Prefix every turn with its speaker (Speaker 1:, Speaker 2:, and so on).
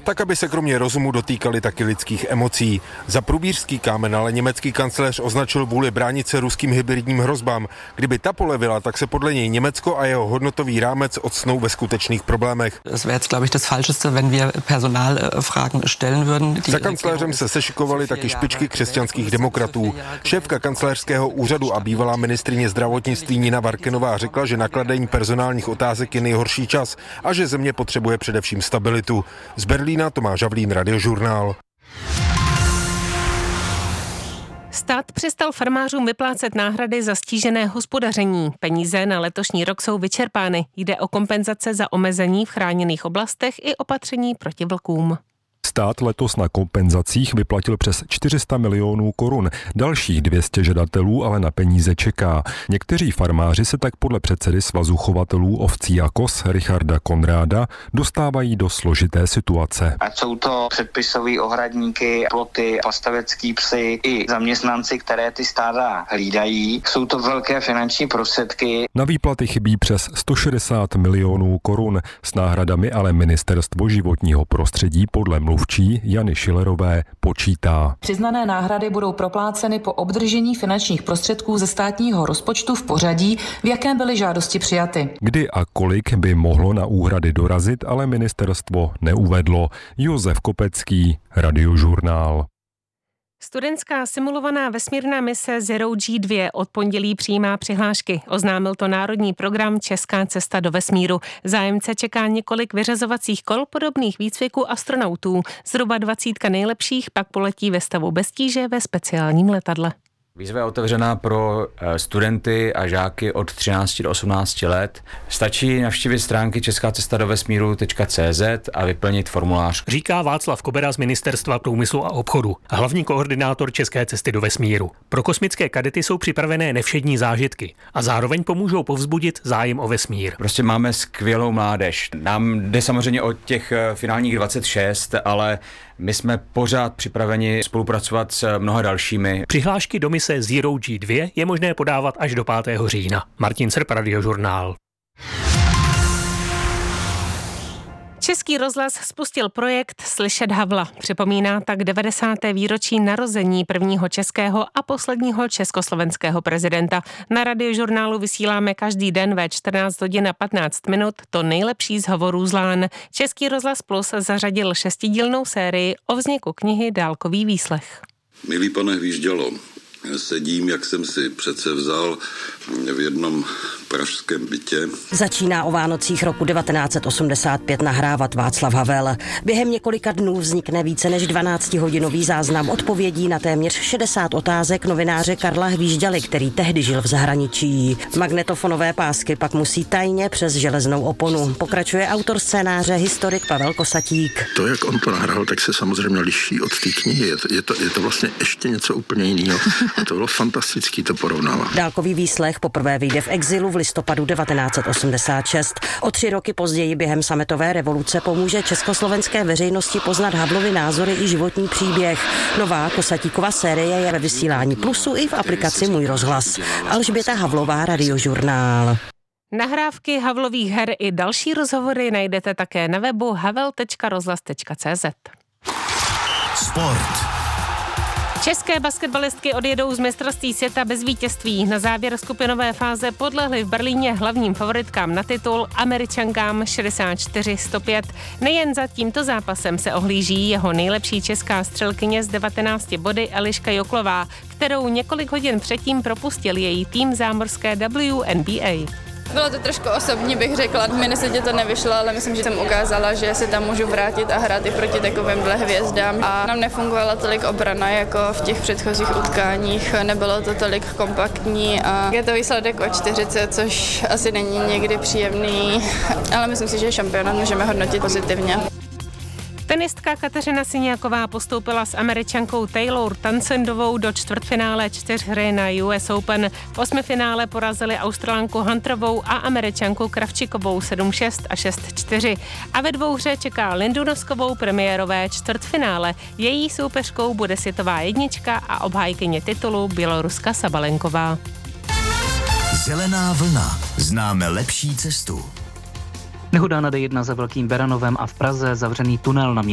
Speaker 1: tak aby se kromě rozumu dotýkali taky lidských emocí. Za průbířský kámen ale německý kancléř označil vůli bránit se ruským hybridním hrozbám. Kdyby ta polevila, tak se podle něj Německo a jeho hodnotový rámec octnou ve skutečných problémech. Za kancléřem se sešikovaly taky špičky křesťanských demokratů. Šéfka kancléřského úřadu a bývalá ministryně zdravotnictví Nina Varkenová řekla, že na kladení personálních otázek je nejhorší čas a že země potřebuje především stabilitu. Z Berlína Tomáš Havlín, Radiožurnál.
Speaker 2: Stát přestal farmářům vyplácet náhrady za ztížené hospodaření. Peníze na letošní rok jsou vyčerpány. Jde o kompenzace za omezení v chráněných oblastech i opatření proti vlkům.
Speaker 3: Stát letos na kompenzacích vyplatil přes 400 milionů korun. Dalších 200 žadatelů ale na peníze čeká. Někteří farmáři se tak podle předsedy Svazu chovatelů ovcí a koz Richarda Konráda dostávají do složité situace.
Speaker 4: Ať jsou to předpisové ohradníky, ploty, pastavecký psy i zaměstnanci, které ty stáda hlídají. Jsou to velké finanční prostředky.
Speaker 3: Na výplaty chybí přes 160 milionů korun. S náhradami ale Ministerstvo životního prostředí podle mluvčí Jany Šilerové počítá.
Speaker 5: Přiznané náhrady budou propláceny po obdržení finančních prostředků ze státního rozpočtu v pořadí, v jakém byly žádosti přijaty.
Speaker 3: Kdy a kolik by mohlo na úhrady dorazit, ale ministerstvo neuvedlo. Josef Kopecký, Radiožurnál.
Speaker 2: Studentská simulovaná vesmírná mise Zero G2 od pondělí přijímá přihlášky. Oznámil to národní program Česká cesta do vesmíru. Zájemce čeká několik vyřazovacích kol podobných výcviků astronautů. Zhruba 20 nejlepších pak poletí ve stavu bez tíže ve speciálním letadle.
Speaker 6: Výzva je otevřená pro studenty a žáky od 13 do 18 let. Stačí navštívit stránky českacestadovesmíru.cz a vyplnit formulář.
Speaker 7: Říká Václav Kobera z Ministerstva průmyslu a obchodu, hlavní koordinátor České cesty do vesmíru. Pro kosmické kadety jsou připravené nevšední zážitky a zároveň pomůžou povzbudit zájem o vesmír.
Speaker 6: Prostě máme skvělou mládež. Nám jde samozřejmě o těch finálních 26, ale my jsme pořád připraveni spolupracovat s mnoha dalšími.
Speaker 7: Přihlášky do mise Zero G2 je možné podávat až do 5. října. Martin Srp, Radiožurnál.
Speaker 2: Český rozhlas spustil projekt Slyšet Havla. Připomíná tak 90. výročí narození prvního českého a posledního československého prezidenta. Na Radiožurnálu vysíláme každý den ve 14 hodin a 15 minut to nejlepší z hovorů z Lán. Český rozhlas Plus zařadil 6dílnou sérii o vzniku knihy Dálkový výslech.
Speaker 8: Milý pane Hvíždělo, sedím, jak jsem si přece vzal v jednom pražském bytě.
Speaker 9: Začíná o Vánocích roku 1985 nahrávat Václav Havel. Během několika dnů vznikne více než 12hodinový záznam odpovědí na téměř 60 otázek novináře Karla Hvížďaly, který tehdy žil v zahraničí. Magnetofonové pásky pak musí tajně přes železnou oponu. Pokračuje autor scénáře, historik Pavel Kosatík.
Speaker 10: To, jak on to nahrál, tak se samozřejmě liší od té knihy. Je to vlastně ještě něco úplně jiného. A to bylo fantastický to porovnávat.
Speaker 9: Dálkový výslech poprvé vyjde v exilu v listopadu 1986. O 3 roky později během sametové revoluce pomůže československé veřejnosti poznat Havlovy názory i životní příběh. Nová Kosatíkova série je ve vysílání Plusu i v aplikaci Můj rozhlas. Alžběta Havlová, Radiožurnál.
Speaker 2: Nahrávky Havlových her i další rozhovory najdete také na webu havel.rozhlas.cz.
Speaker 11: Sport.
Speaker 2: České basketbalistky odjedou z mistrovství světa bez vítězství. Na závěr skupinové fáze podlehly v Berlíně hlavním favoritkám na titul, Američankám 64-105. Nejen za tímto zápasem se ohlíží jeho nejlepší česká střelkyně s 19 body Eliška Joklová, kterou několik hodin předtím propustil její tým zámořské WNBA.
Speaker 12: Bylo to trošku osobní, bych řekla. V Minnesotě to nevyšlo, ale myslím, že jsem ukázala, že se tam můžu vrátit a hrát i proti takovýmhle hvězdám. A nám nefungovala tolik obrana jako v těch předchozích utkáních. Nebylo to tolik kompaktní a je to výsledek o 40, což asi není někdy příjemný, ale myslím si, že šampionát můžeme hodnotit pozitivně.
Speaker 2: Tenistka Kateřina Siniaková postoupila s Američankou Taylor Townsendovou do čtvrtfinále 4 na US Open. V 8finále porazili Australanku Hunterovou a Američanku Kravčikovou 7-6 a 6-4. A ve dvouhře čeká Lindu Noskovou premiérové čtvrtfinále. Její soupeřkou bude světová jednička a obhájkyně titulu Běloruska Sabalenková.
Speaker 11: Zelená vlna. Známe lepší cestu.
Speaker 13: Nehoda na D1 za Velkým Beranovem a v Praze, zavřený tunel na